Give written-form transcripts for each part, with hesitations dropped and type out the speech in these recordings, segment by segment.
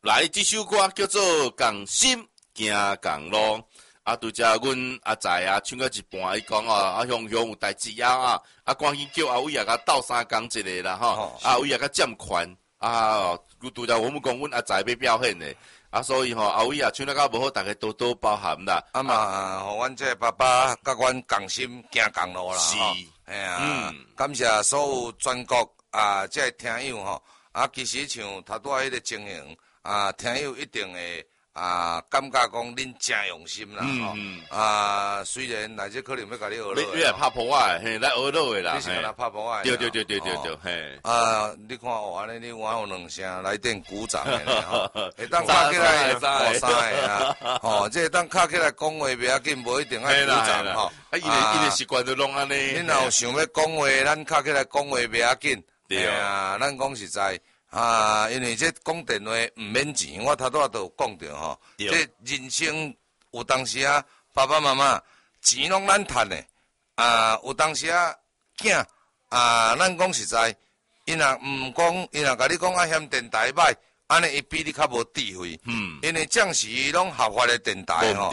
来，这首歌叫做《共心行共路》。拄则阮阿仔唱到一半，伊讲雄雄有代志赶紧叫阿伟甲斗相共一个啦阿伟甲占权拄则我们讲阮阿仔要表现的所以阿伟唱得较无好，大家多多包涵啦。 嘛，互阮这爸爸甲阮共心行共路啦。 是， 感谢所有全国这听友其实像头拄迄个情形听友一定会感觉讲恁真用心啦虽然来这可能要甲你学了， 你来拍破我嘿，来学了的啦， 你是来拍破我对，嘿你看安尼，你我有两声来电鼓掌的会当卡起来哇塞这当卡起来讲话袂要紧，无一定爱鼓掌伊个习惯都拢安尼。 恁若有想要讲话，咱卡起来讲话袂要紧。对咱讲实在。因为这讲电话唔免钱，我头拄都有讲着这人生有当时爸爸妈妈钱拢咱赚的，有当时囝咱讲实在，伊若唔讲，伊若甲你讲嫌电台歹，安尼伊比你较无智慧。因为暂时拢合法的电台拢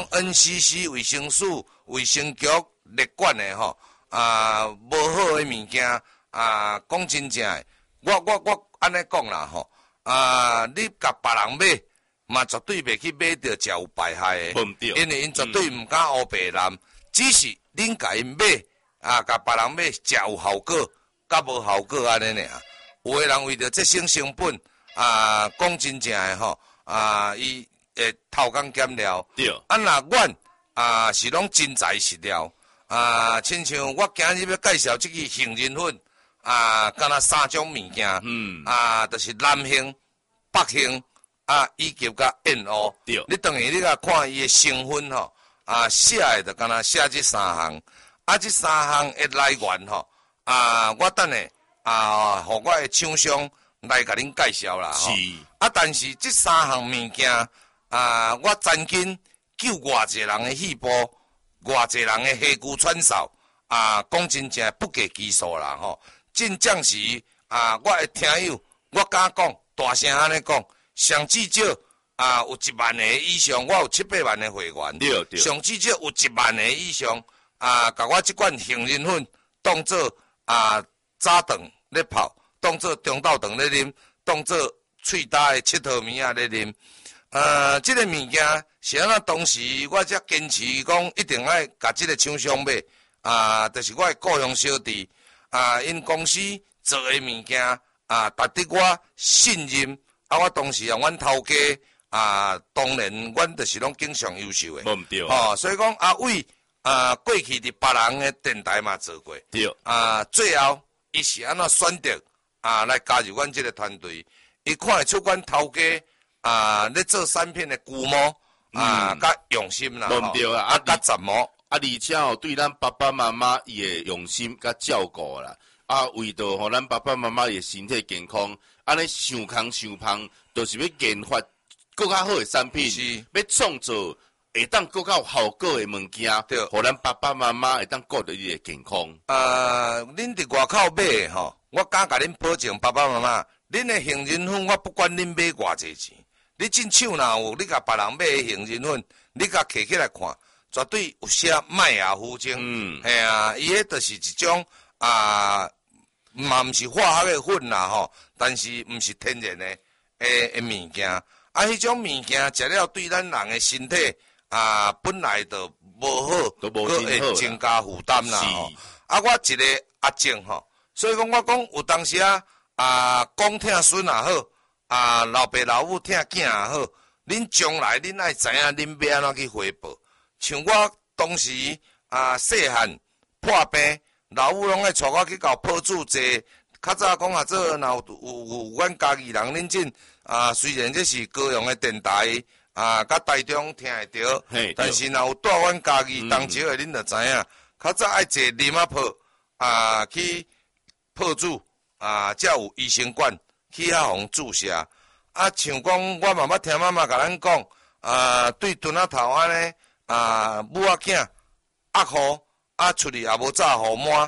NCC 卫生署、卫生局列管的无好的物件讲真正的，我。安尼讲啦你甲别人买，嘛绝对袂去买着食有败害的，因为因绝对唔敢乌白蓝，只是恁甲因买甲别人买食有效果，甲无效果安尼尔。有诶人为着节省成本讲真正诶伊会偷工减料。对，若阮是拢真材实料亲像我今日要介绍这个杏仁粉。敢若3种物件，就是南杏、北杏以及甲燕乌。你等于你甲看伊的成分写的就敢若写这3项，这3项的来源我等下互我的厂商来甲恁介绍啦。是但是这3项物件我曾经救偌济人的细胞，偌济人的下躯喘哨讲真正不计其数啦真正是我的听友，我敢讲大声安尼讲，上至少有1万个以上，我有7、8万个会员，上至少有1万个以上甲我这款杏仁粉当做早顿咧泡，当做中昼顿咧啉，当做喙焦的七桃米咧啉。这个物件是安怎？当时我才坚持讲一定爱甲这个厂商买就是我的故乡小弟。因公司做的物件值得我信任我当时阮头家当然阮就是拢经常优秀的，对所以讲阿伟过去伫别人的电台嘛做过，对最后伊是安怎选择来加入阮这个团队？伊看会出阮头家咧做产品的规模甲用心啦，对甲折磨。 而且对咱爸爸妈妈伊会用心甲照顾啦，为着互咱爸爸妈妈伊身体健康，安尼想空想胖，就是要研发更较好的产品，是要创造会当更较有效果的物件，对，互咱爸爸妈妈会当顾着伊的健康。 恁伫外口买我敢甲恁保证，爸爸妈妈，恁的杏仁粉我不管恁买偌济钱，你进手若有你甲别人买的杏仁粉，你甲摕起来看。绝对有写麦芽糊精，伊迄就是一种嘛毋是化学的粉啦但是毋是天然的物件，迄种物件食了对咱人的身体本来就无好，佫会增加负担啦我一个阿正所以讲我讲有当时讲听孙也好老爸老母听囝也好，恁将来恁爱知影恁要安怎去回报。像我当时细汉破病，老母拢爱带我去搞保住坐。较早讲做若有阮家己人恁阵虽然这是高雄的电台甲台中听会着，但是若有带阮家己同招的，恁就知影。较早爱坐林泡去泡住才有医生馆去互注射。像讲我妈妈听妈妈甲咱讲对墩仔头安尼。母仔囝压好出去也无早好满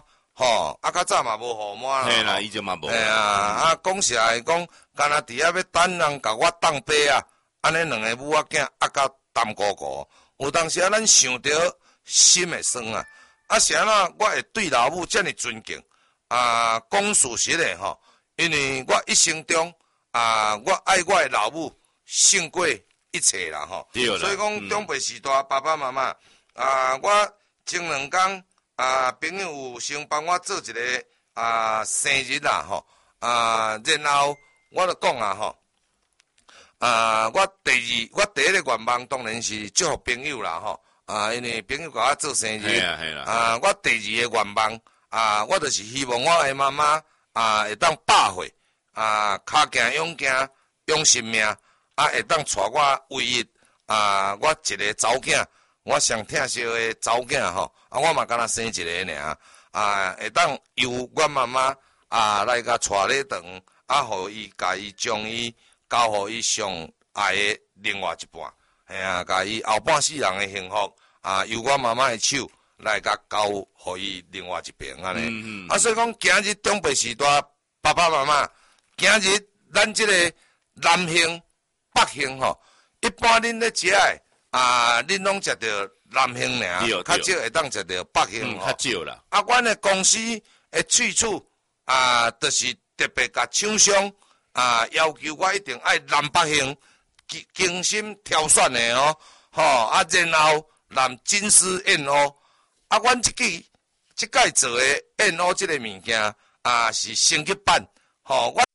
吼，啊，较早嘛无号码啦。 嘿啦，以前嘛无。 哎呀，啊，讲实在讲，干那伫遐要等人甲我当爸啊，安尼两个母仔囝啊，甲淡糊糊。有当时啊，咱想着心会酸啊。啊，是安怎我会对老母遮尔尊敬啊？讲事实的吼，因为我一生中啊，我爱我的老母胜过一切啦吼。所以讲长辈时代，爸爸妈妈啊，我前2天啊，朋友有先帮我做一个生日啦吼然后我就讲啊吼我第一个愿望当然是祝福朋友啦吼因为朋友甲我做生日我第二个愿望我就是希望我的妈妈会当100岁骹行勇行用性命会当带我唯一我一个查某囝，我上疼惜的查某囝吼我嘛敢若生一个尔会当由阮妈妈来甲带礼堂互伊甲伊将伊交互伊上爱的另外一半，嘿甲伊后半世人的幸福由我妈妈的手来甲交互伊另外一边安尼所以讲今日长辈时代，爸爸妈妈，今日咱这个南杏北杏吼，一般恁咧食的恁拢食着南杏尔，较少会当食着北杏较少啦。 阮的公司的去处就是特别甲厂商要求我一定爱南北杏精心挑选的哦，然后南金丝燕鸥阮即届做的燕鸥即个物件是升级版，我